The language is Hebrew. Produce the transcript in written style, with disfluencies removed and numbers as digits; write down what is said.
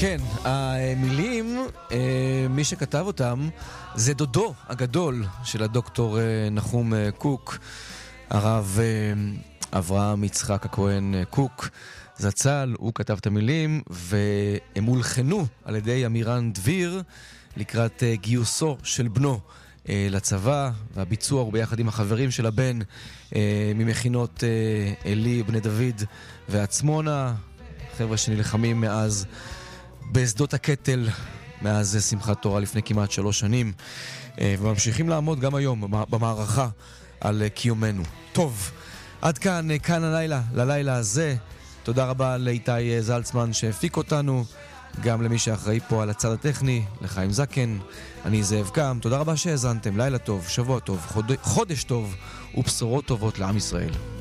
כן, המילים, מי שכתב אותם זה דודו הגדול של הדוקטור נחום קוק, הרב אברהם יצחק הכהן קוק זצ"ל. הוא כתב את המילים והם הולחנו על ידי אמירן דביר לקראת גיוסו של בנו לצבא, והביצוע הוא ביחד עם החברים של הבן ממכינות אלי, בני דוד ועצמונה, חבר'ה שנלחמים מאז בשדות הקטל, מאז שמחת תורה לפני כמעט 3 שנים, וממשיכים לעמוד גם היום במערכה על קיומנו. טוב, עד כאן הלילה, ללילה הזה. תודה רבה לאיתי זלצמן שהפיק אותנו, גם למי שאחראי פה על הצד הטכני, לחיים זקן. אני זאב קם, תודה רבה שהאזנתם, לילה טוב, שבוע טוב, חודש טוב ובשורות טובות לעם ישראל.